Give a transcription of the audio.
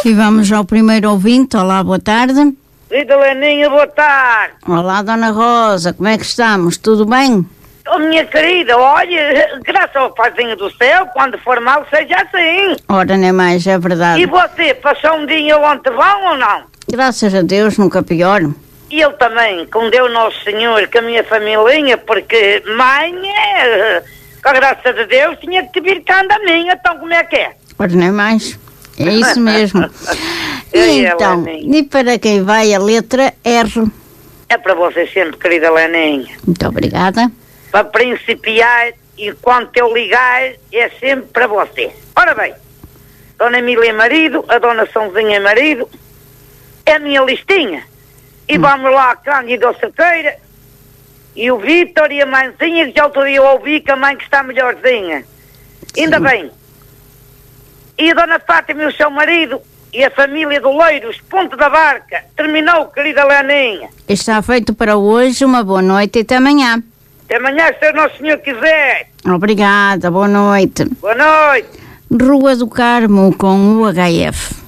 E vamos ao primeiro ouvinte. Olá, boa tarde. Querida Leninha, boa tarde. Olá, Dona Rosa, como é que estamos? Tudo bem? Oh, minha querida, olha, graças ao Paizinho do céu, quando for mal, seja assim. Ora, nem mais, é verdade. E você, passou um dia ontem bom ou não? Graças a Deus, nunca pior. E eu também, com Deus Nosso Senhor, com a minha família, porque mãe, com a graça de Deus, tinha que vir cá da minha, então como é que é? Ora, nem mais. É isso mesmo. E então, e para quem vai a letra R? É para você sempre, querida Leninha. Muito obrigada. Para principiar, enquanto eu ligar, é sempre para você. Ora bem, Dona Emília é marido, a Dona Sãozinha é marido, é a minha listinha. E vamos lá, a Cândida Cerqueira, e o Vítor e a mãezinha, que já outro dia eu ouvi que a mãe que está melhorzinha. Sim. Ainda bem. E a Dona Fátima e o seu marido, e a família do Leiros, Ponte da Barca. Terminou, querida Leninha. Está feito para hoje, uma boa noite e até amanhã. Até amanhã, se o Nosso Senhor quiser. Obrigada, boa noite. Boa noite. Rua do Carmo com UHF.